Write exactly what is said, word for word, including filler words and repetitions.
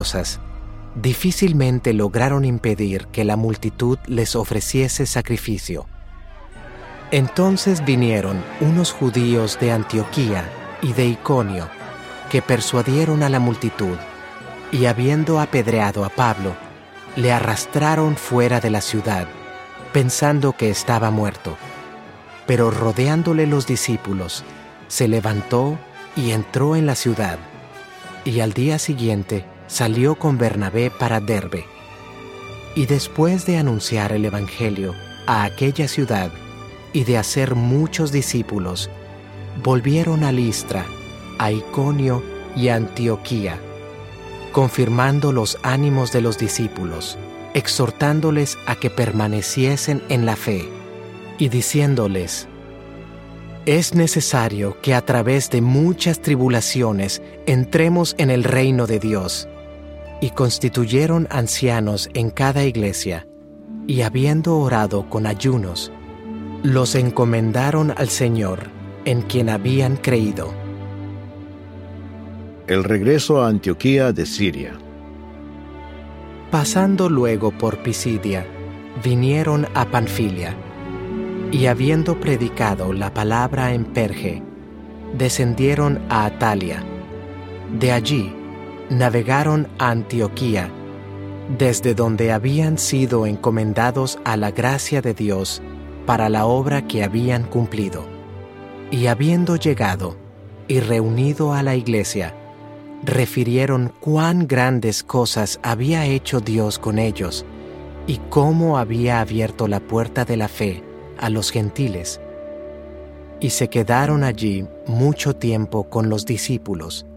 cosas, difícilmente lograron impedir que la multitud les ofreciese sacrificio. Entonces vinieron unos judíos de Antioquía y de Iconio, que persuadieron a la multitud, y habiendo apedreado a Pablo, le arrastraron fuera de la ciudad, pensando que estaba muerto. Pero rodeándole los discípulos, se levantó y entró en la ciudad, y al día siguiente salió con Bernabé para Derbe. Y después de anunciar el evangelio a aquella ciudad y de hacer muchos discípulos, volvieron a Listra, a Iconio y a Antioquía, confirmando los ánimos de los discípulos, exhortándoles a que permaneciesen en la fe, y diciéndoles: es necesario que a través de muchas tribulaciones entremos en el reino de Dios. Y constituyeron ancianos en cada iglesia, y habiendo orado con ayunos, los encomendaron al Señor, en quien habían creído. El regreso a Antioquía de Siria. Pasando luego por Pisidia, vinieron a Panfilia, y habiendo predicado la palabra en Perge, descendieron a Atalia. De allí navegaron a Antioquía, desde donde habían sido encomendados a la gracia de Dios para la obra que habían cumplido. Y habiendo llegado y reunido a la iglesia, refirieron cuán grandes cosas había hecho Dios con ellos y cómo había abierto la puerta de la fe a los gentiles. Y se quedaron allí mucho tiempo con los discípulos,